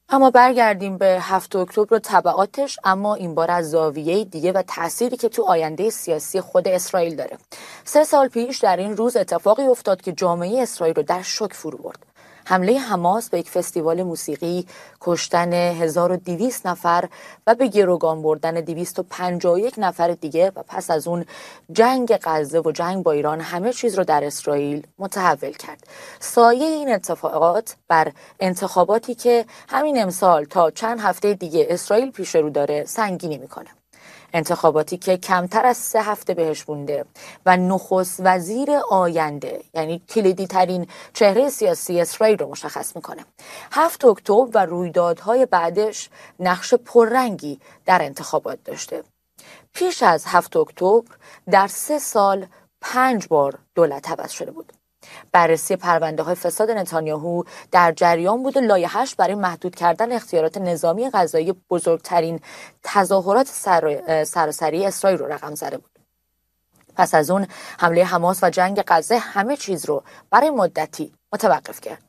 اما برگردیم به 7 اکتبر و تبعاتش، اما این بار از زاویه دیگه و تأثیری که تو آینده سیاسی خود اسرائیل داره. 3 سال پیش در این روز اتفاقی افتاد که جامعه اسرائیل رو در شوک فرو برد. حمله حماس به یک فستیوال موسیقی، کشتن 1200 نفر و به گروگان بردن 251 نفر دیگه و پس از اون جنگ غزه و جنگ با ایران همه چیز رو در اسرائیل متحول کرد. سایه این اتفاقات بر انتخاباتی که همین امسال تا چند هفته دیگه اسرائیل پیش رو داره سنگینی میکنه. انتخاباتی که کمتر از 3 هفته بهش مونده و نخست وزیر آینده، یعنی کلیدی ترین چهره سیاسی اسرائیل رو مشخص میکنه. 7 اکتبر و رویدادهای بعدش نقش پررنگی در انتخابات داشته. پیش از 7 اکتبر در 3 سال 5 بار دولت عوض شده بود. بررسی پرونده های فساد نتانیاهو در جریان بود و لایحه‌اش برای محدود کردن اختیارات نظامی قضایی بزرگترین تظاهرات سراسری اسرائیل رو رقم زده بود. پس از اون حمله حماس و جنگ غزه همه چیز رو برای مدتی متوقف کرد.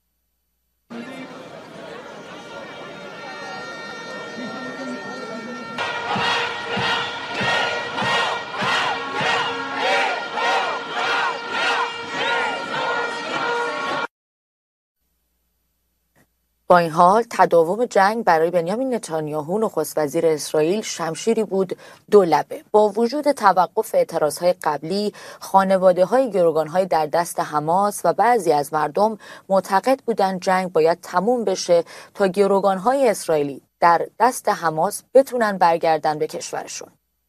با این حال تداوم جنگ برای بنیامین نتانیاهو نخست وزیر اسرائیل شمشیری بود دو لبه. با وجود توقف اعتراضهای قبلی، خانواده‌های گروگان‌های در دست حماس و بعضی از مردم معتقد بودند جنگ باید تموم بشه تا گروگان‌های اسرائیلی در دست حماس بتونن برگردن به کشورشون.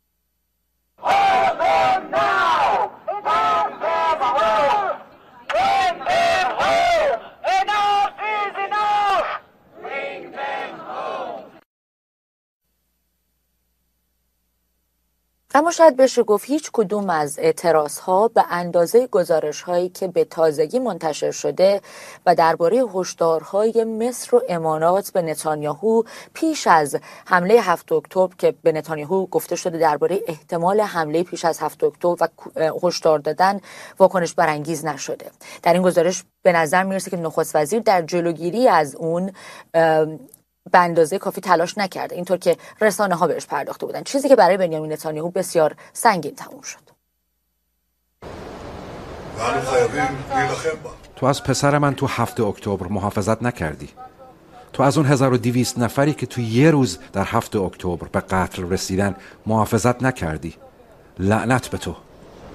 اما شاید بشه گفت هیچ کدوم از اعتراضها به اندازه گزارش‌هایی که به تازگی منتشر شده و درباره هشدارهای مصر و امارات به نتانیاهو پیش از حمله 7 اکتبر که به نتانیاهو گفته شده درباره احتمال حمله پیش از 7 اکتبر و هشدار دادن واکنش برانگیز نشده. در این گزارش به نظر میرسه که نخست وزیر در جلوگیری از اون به اندازه کافی تلاش نکرده، اینطور که رسانه ها بهش پرداخته بودن، چیزی که برای بنیامین نتانیاهو بسیار سنگین تموم شد. تو از پسر من تو 7 اکتبر محافظت نکردی. تو از اون 1200 نفری که تو یه روز در 7 اکتبر به قتل رسیدن محافظت نکردی. لعنت به تو.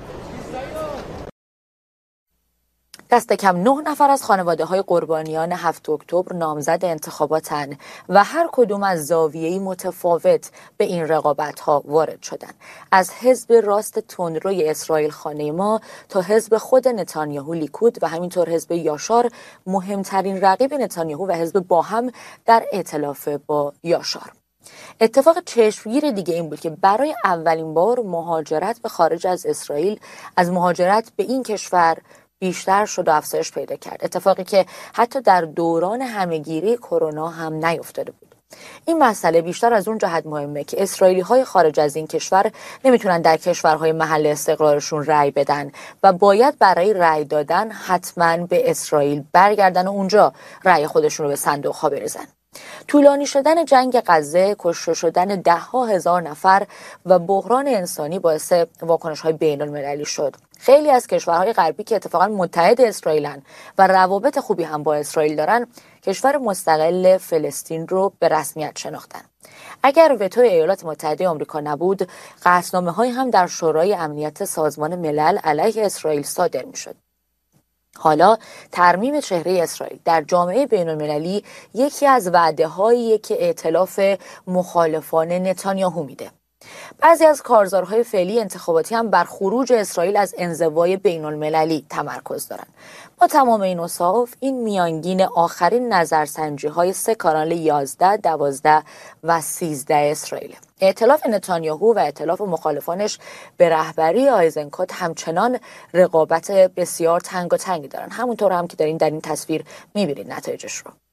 دست کم 9 نفر از خانواده‌های قربانیان 7 اکتبر نامزد انتخاباتن و هر کدوم از زاویه‌ای متفاوت به این رقابت‌ها وارد شدن. از حزب راست تندروی اسرائیل خانه ما تا حزب خود نتانیاهو لیکود و همینطور حزب یاشار، مهمترین رقیب نتانیاهو و حزب با هم در ائتلاف با یاشار. اتفاق چشمگیر دیگه این بود که برای اولین بار مهاجرت به خارج از اسرائیل از مهاجرت به این کشور بیشتر شد و افزایش پیدا کرد. اتفاقی که حتی در دوران همهگیری کرونا هم نیفتاده بود. این مسئله بیشتر از اون جهت مهمه که اسرائیلی‌های خارج از این کشور نمیتونن در کشورهای محل استقرارشون رأی بدن و باید برای رأی دادن حتما به اسرائیل برگردن و اونجا رأی خودشون رو به صندوق‌ها بریزن. طولانی شدن جنگ غزه، کشته شدن 10,000 نفر و بحران انسانی باعث واکنش‌های بین‌المللی شد. خیلی از کشورهای غربی که اتفاقا متحد اسرائیلن و روابط خوبی هم با اسرائیل دارن، کشور مستقل فلسطین رو به رسمیت شناختن. اگر وتو ایالات متحده آمریکا نبود، قطعنامه‌هایی هم در شورای امنیت سازمان ملل علیه اسرائیل صادر می‌شد. حالا ترمیم چهره اسرائیل در جامعه بین‌المللی یکی از وعده‌هایی که ائتلاف مخالفان نتانیاهو میده. بعضی از کارزارهای فعلی انتخاباتی هم بر خروج اسرائیل از انزوای بین‌المللی تمرکز دارن. با تمام این اوصاف، این میانگین آخرین نظرسنجی‌های 3 کانال 11، 12 و 13 اسرائیل. ائتلاف نتانیاهو و ائتلاف مخالفانش به رهبری آیزنکوت همچنان رقابت بسیار تنگاتنگی دارن. همونطور هم که دارین در این تصویر می‌بینید نتایجش رو.